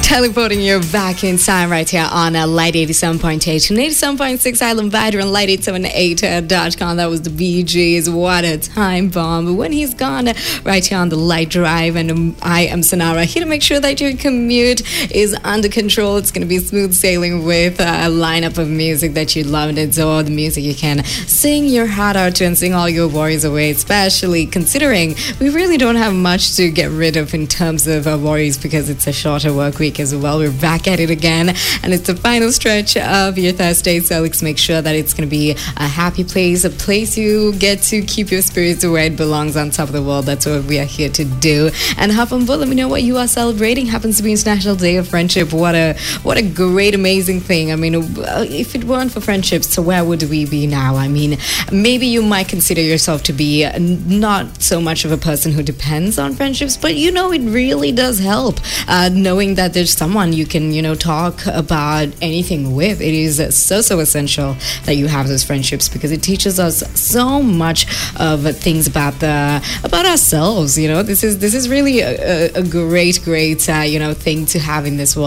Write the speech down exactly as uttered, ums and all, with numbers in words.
Teleporting you back in time right here on uh, Light eighty-seven point eight and eighty-seven point six Island Vider and Light eight seven eight dot com. That was the Bee Gees. What a time bomb. But when he's gone, right here on the Light Drive, and um, I am Sonara, here to make sure that your commute is under control. It's going to be smooth sailing with uh, a lineup of music that you love. And it's all the music you can sing your heart out to and sing all your worries away, especially considering we really don't have much to get rid of in terms of uh, worries because it's a shorter work week as well. We're back at it again, and it's the final stretch of your Thursday, so let's make sure that it's going to be a happy place, a place you get to keep your spirits where it belongs on top of the world. That's what we are here to do. And Hafambo, let me know what you are celebrating. Happens to be International Day of Friendship. What a what a great, amazing thing. I mean, if it weren't for friendships, so where would we be now? I mean, maybe you might consider yourself to be not so much of a person who depends on friendships, but you know, it really does help uh, knowing that there's someone you can, you know, talk about anything with. It is so, so essential that you have those friendships because it teaches us so much of things about the about ourselves. You know, this is this is really a, a great, great, uh, you know, thing to have in this world.